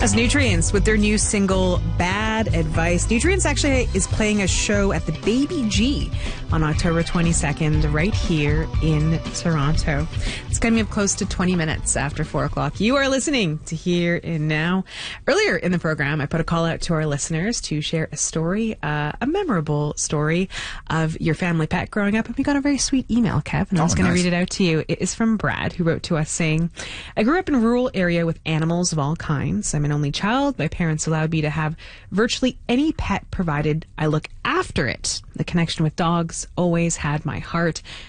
As Nutrients with their new single, Bad Advice. Nutrients actually is playing a show at the Baby G on October 22nd right here in Toronto. It's coming up close to 20 minutes after 4 o'clock. You are listening to Here and Now. Earlier in the program, I put a call out to our listeners to share a story, a memorable story of your family pet growing up. And we got a very sweet email, Kev, and I was going to read it out to you. It is from Brad, who wrote to us saying, I grew up in a rural area with animals of all kinds. I'm an only child. My parents allowed me to have virtually any pet provided I look after it. The connection with dogs always had my heart.